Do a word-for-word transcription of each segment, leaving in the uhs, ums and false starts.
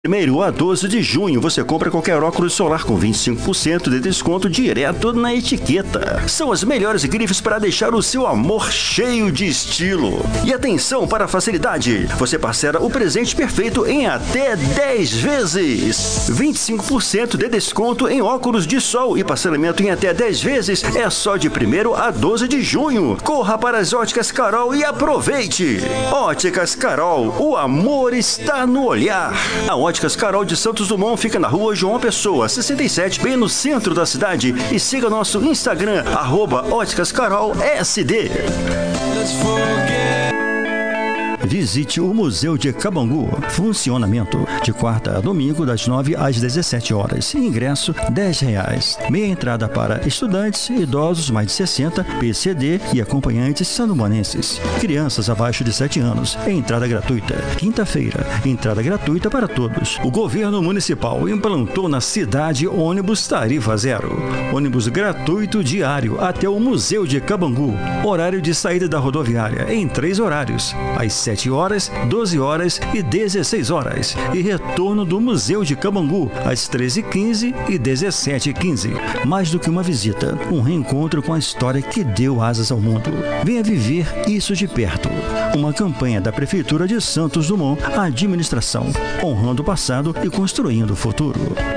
primeiro a doze de junho, você compra qualquer óculos solar com vinte e cinco por cento de desconto direto na etiqueta. São as melhores grifes para deixar o seu amor cheio de estilo. E atenção para a facilidade, você parcela o presente perfeito em até dez vezes. vinte e cinco por cento de desconto em óculos de sol e parcelamento em até dez vezes é só de primeiro a doze de junho. Corra para as Óticas Carol e aproveite. Óticas Carol, o amor está no olhar. A Óticas Carol de Santos Dumont fica na rua João Pessoa, sessenta e sete, bem no centro da cidade. E siga nosso Instagram, arroba Óticas Carol S D. Visite o Museu de Cabangu. Funcionamento de quarta a domingo, das nove às dezessete horas. Ingresso dez reais. Meia entrada para estudantes, idosos mais de sessenta, P C D e acompanhantes sandumanenses. Crianças abaixo de sete anos. Entrada gratuita. Quinta-feira, entrada gratuita para todos. O governo municipal implantou na cidade ônibus tarifa zero. Ônibus gratuito diário até o Museu de Cabangu. Horário de saída da rodoviária em três horários. Às sete horas, doze horas e dezesseis horas. E retorno do Museu de Cabangu às treze e quinze e dezessete e quinze. Mais do que uma visita, um reencontro com a história que deu asas ao mundo. Venha viver isso de perto. Uma campanha da Prefeitura de Santos Dumont, a administração, honrando o passado e construindo o futuro.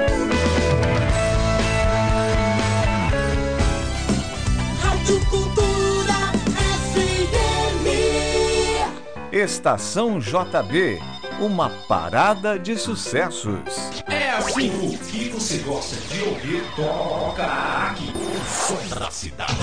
Estação J B, uma parada de sucessos. É assim, o que você gosta de ouvir, toca aqui. O som da cidade.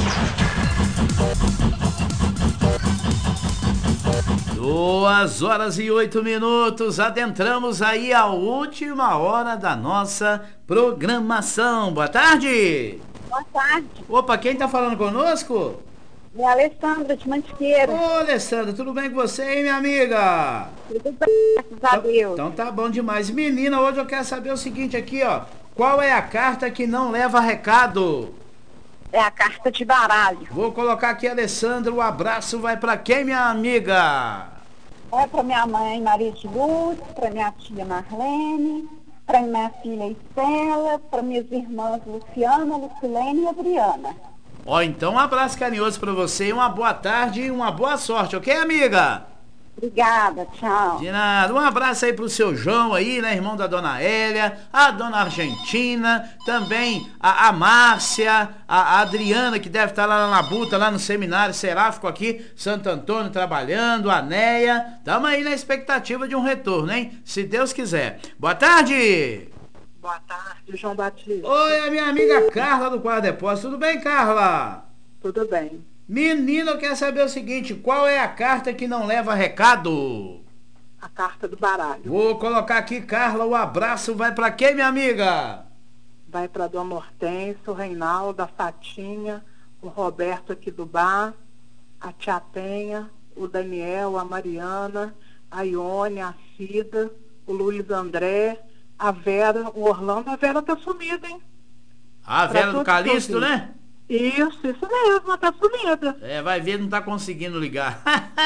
Duas horas e oito minutos, adentramos aí a última hora da nossa programação. Boa tarde. Boa tarde. Opa, quem tá falando conosco? É a Alessandra de Mantiqueira. Ô, Alessandra, tudo bem com você, hein, minha amiga? Tudo bem, graças a Deus. Então tá bom demais. Menina, hoje eu quero saber o seguinte aqui, ó. Qual é a carta que não leva recado? É a carta de baralho. Vou colocar aqui, Alessandra, o abraço vai pra quem, minha amiga? É pra minha mãe Maria de Luz, pra minha tia Marlene, pra minha filha Estela, pra minhas irmãs Luciana, Lucilene e Adriana. Ó, então um abraço carinhoso pra você e uma boa tarde e uma boa sorte, ok, amiga? Obrigada, tchau. De nada. Um abraço aí pro seu João aí, né, irmão da dona Hélia, a dona Argentina, também a, a Márcia, a, a Adriana, que deve estar lá na Labuta, lá no seminário seráfico aqui, Santo Antônio, trabalhando, a Neia. Tamo aí na expectativa de um retorno, hein? Se Deus quiser. Boa tarde! Boa tarde, João Batista. Oi, a minha amiga Carla do Quarto Depósito. Tudo bem, Carla? Tudo bem. Menina, eu quero saber o seguinte, qual é a carta que não leva recado? A carta do baralho. Vou colocar aqui, Carla, o abraço vai pra quem, minha amiga? Vai pra Dona Hortência, o Reinaldo, a Fatinha, o Roberto aqui do bar, a Tia Penha, o Daniel, a Mariana, a Ione, a Cida, o Luiz André, a Vera, o Orlando. A Vera tá sumida, hein? A Vera do Calixto, né? Isso, isso mesmo, tá sumida. É, vai ver, não tá conseguindo ligar.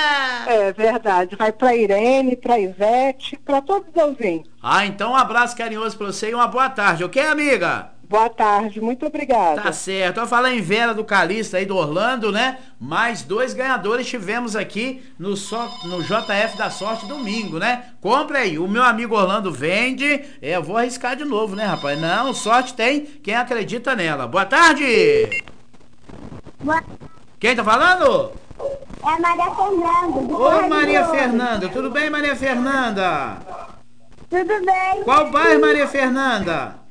É verdade, vai pra Irene, pra Ivete, pra todos os ouvintes. Ah, então um abraço carinhoso pra você e uma boa tarde, ok, amiga? Boa tarde, muito obrigada. Tá certo, eu falei em Vera do Calixto aí do Orlando, né? Mais dois ganhadores tivemos aqui no, so, no J F da Sorte domingo, né? Compre aí, o meu amigo Orlando vende, é, eu vou arriscar de novo, né, rapaz? Não, sorte tem quem acredita nela. Boa tarde! Boa... Quem tá falando? É Maria Fernanda. Oi, Maria Fernanda, tudo bem, Maria Fernanda? Tudo bem. Qual bairro, Maria Fernanda?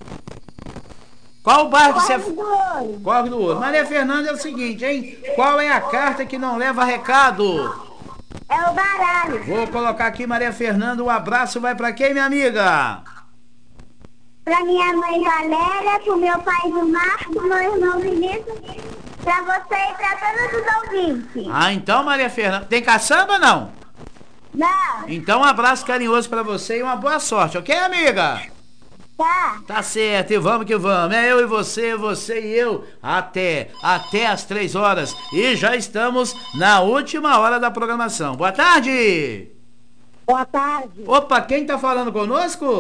Qual bairro que você... Corre do Ouro. Corre do Ouro. Maria Fernanda, é o seguinte, hein? Qual é a carta que não leva recado? É o baralho. Vou colocar aqui, Maria Fernanda, o abraço vai pra quem, minha amiga? Pra minha mãe Valéria, pro meu pai do Marco, pro meu irmão Vinícius, pra você e pra todos os ouvintes. Ah, então, Maria Fernanda, tem caçamba ou não? Não. Então um abraço carinhoso pra você e uma boa sorte, ok, amiga? Tá. Tá certo, e vamos que vamos. É eu e você, você e eu, até, até as três horas. E já estamos na última hora da programação. Boa tarde! Boa tarde. Opa, quem tá falando conosco?